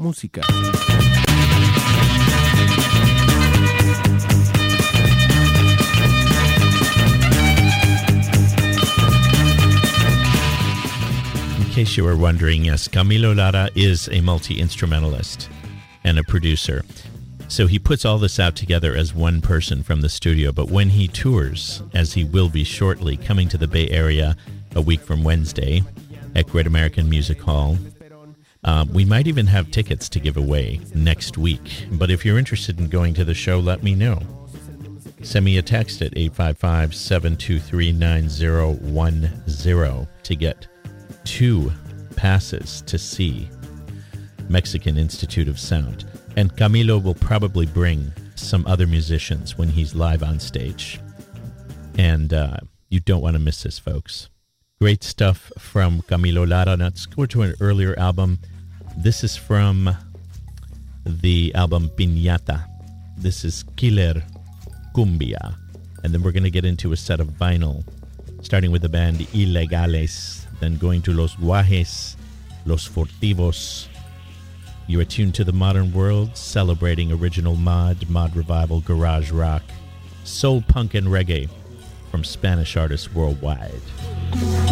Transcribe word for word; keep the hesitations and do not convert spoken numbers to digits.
música. In case you were wondering, yes, Camilo Lara is a multi-instrumentalist and a producer. So he puts all this out together as one person from the studio, but when he tours, as he will be shortly, coming to the Bay Area a week from Wednesday at Great American Music Hall, um, we might even have tickets to give away next week. But if you're interested in going to the show, let me know. Send me a text at eight five five, seven two three, nine zero one zero to get two passes to see Mexican Institute of Sound. And Camilo will probably bring some other musicians when he's live on stage. And uh, you don't want to miss this, folks. Great stuff from Camilo Lara. Now, let's go to an earlier album. This is from the album Piñata. This is Killer Cumbia. And then we're going to get into a set of vinyl, starting with the band Ilegales, then going to Los Guajes, Los Furtivos. You are tuned to the modern world, celebrating original mod, mod revival, garage rock, soul punk, and reggae from Spanish artists worldwide.